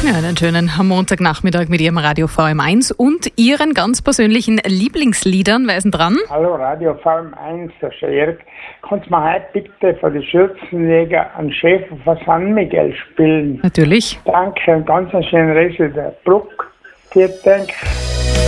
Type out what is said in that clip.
Ja, einen schönen Montagnachmittag mit Ihrem Radio VM1 und Ihren ganz persönlichen Lieblingsliedern. Wer ist denn dran? Hallo Radio VM1, der Jörg. Kannst du mir heute bitte von den Schürzenjäger einen Schäfer von San Miguel spielen? Natürlich. Danke, einen ganz schönen Rest der Bruck. Vielen Dank.